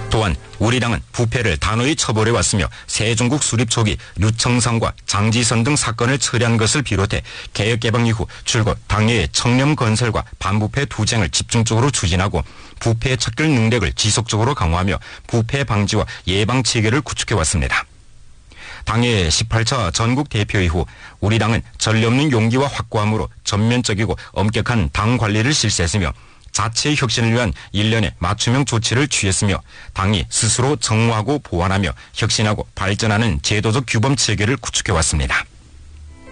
또한 우리 당은 부패를 단호히 처벌해 왔으며 세종국 수립 초기 류청상과 장지선 등 사건을 처리한 것을 비롯해 개혁개방 이후 줄곧 당내의 청렴 건설과 반부패 투쟁을 집중적으로 추진하고 부패 척결 능력을 지속적으로 강화하며 부패 방지와 예방 체계를 구축해 왔습니다. 당의 18차 전국 대표 이후 우리 당은 전례 없는 용기와 확고함으로 전면적이고 엄격한 당 관리를 실시했으며 자체 혁신을 위한 일련의 맞춤형 조치를 취했으며 당이 스스로 정화하고 보완하며 혁신하고 발전하는 제도적 규범 체계를 구축해 왔습니다.